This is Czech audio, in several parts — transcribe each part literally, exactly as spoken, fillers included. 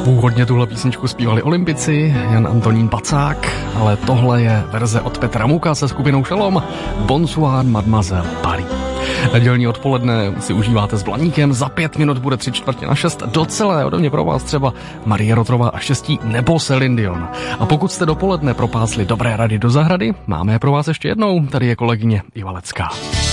Původně tuhle písničku zpívali olympici Jan Antonín Pacák, ale tohle je verze od Petra Muka se skupinou Šelom. Bonsoir, mademoiselle Paris. Nedělní odpoledne si užíváte s Blaníkem, za pět minut bude tři čtvrtě na šest, docela ode mě pro vás třeba Marie Rotrová a štěstí nebo Celine Dion. A pokud jste dopoledne propásli dobré rady do zahrady, máme je pro vás ještě jednou, tady je kolegyně Iva Lecká.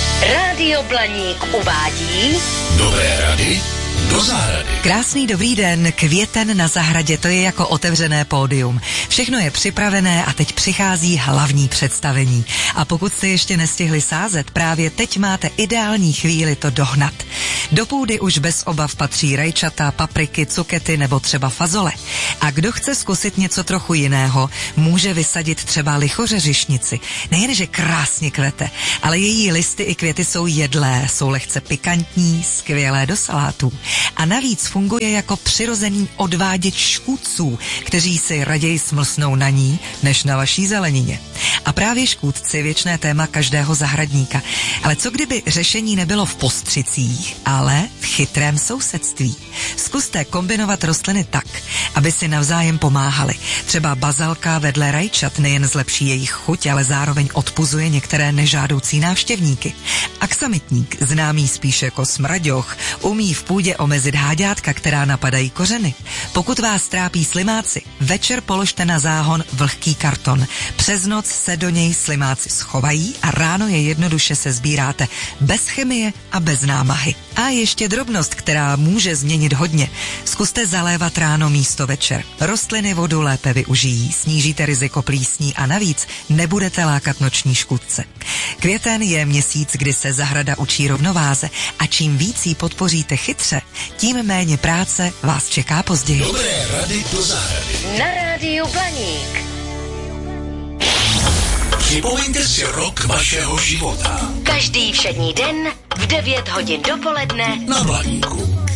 Rádio Blaník uvádí dobré rady do zahrady. Krásný dobrý den, květen na zahradě, to je jako otevřené pódium. Všechno je připravené a teď přichází hlavní představení. A pokud jste ještě nestihli sázet, právě teď máte ideální chvíli to dohnat. Do půdy už bez obav patří rajčata, papriky, cukety nebo třeba fazole. A kdo chce zkusit něco trochu jiného, může vysadit třeba lichořeřišnici. Nejenže krásně kvete, ale její listy i květy jsou jedlé, jsou lehce pikantní, skvělé do salátů. A navíc funguje jako přirozený odváděč škůdců, kteří si raději smlsnou na ní, než na vaší zelenině. A právě škůdci je věčné téma každého zahradníka. Ale co kdyby řešení nebylo v postřicích, ale v chytrém sousedství? Zkuste kombinovat rostliny tak, aby si navzájem pomáhaly. Třeba bazalka vedle rajčat nejen zlepší jejich chuť, ale zároveň odpuzuje některé nežádoucí návštěvníky. Aksamitník, známý spíš jako smraďoch, umí v půdě omezit háďátka, která napadají kořeny. Pokud vás trápí slimáci, večer položte na záhon vlhký karton. Přes noc se do něj slimáci schovají a ráno je jednoduše se sbíráte bez chemie a bez námahy. A ještě drobnost, která může změnit hodně. Zkuste zalévat ráno místo večer. Rostliny vodu lépe využijí, snížíte riziko plísní a navíc nebudete lákat noční škůdce. Květen je měsíc, kdy se zahrada učí rovnováze a čím víc ji podpoříte chytře, tím méně práce vás čeká později. Dobré rady do zahrady. Na rádiu Blaník. Připomeňte si rok vašeho života. Každý všední den v devět hodin dopoledne Na Blaníku.